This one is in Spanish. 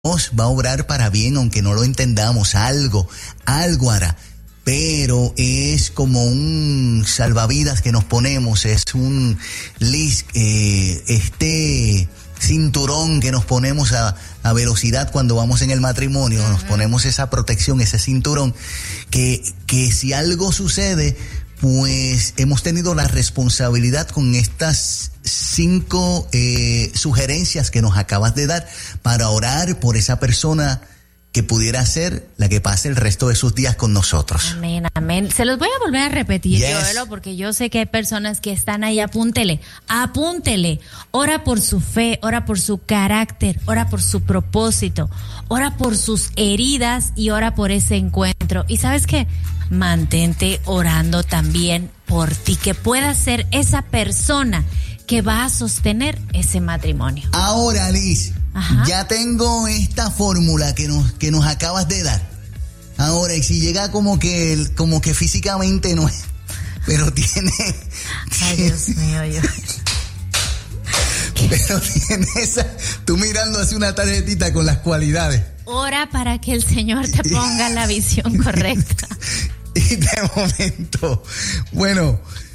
va a obrar para bien, aunque no lo entendamos, algo hará. Pero es como un salvavidas que nos ponemos, es un cinturón que nos ponemos a velocidad cuando vamos en el matrimonio, nos ponemos esa protección, ese cinturón, que si algo sucede, pues hemos tenido la responsabilidad con estas 5 sugerencias que nos acabas de dar para orar por esa persona que pudiera ser la que pase el resto de sus días con nosotros. Amén, amén. Se los voy a volver a repetir, Yes. Joelo, porque yo sé que hay personas que están ahí. Apúntele. Ora por su fe, ora por su carácter, ora por su propósito, ora por sus heridas y ora por ese encuentro. ¿Y sabes qué? Mantente orando también por ti, que pueda ser esa persona que va a sostener ese matrimonio. Ahora, Liz, Ajá. ya tengo esta fórmula que nos acabas de dar. Ahora, y si llega como que físicamente no es, pero tiene... Ay, Dios mío, yo... Pero tiene esa... Tú mirando así una tarjetita con las cualidades. Ora para que el Señor te ponga la visión correcta. Y de momento, bueno...